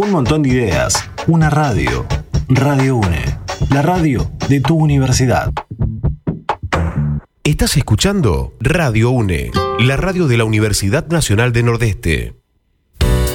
Un montón de ideas. Una radio. Radio UNE. La radio de tu universidad. Estás escuchando Radio UNE, la radio de la Universidad Nacional de Nordeste.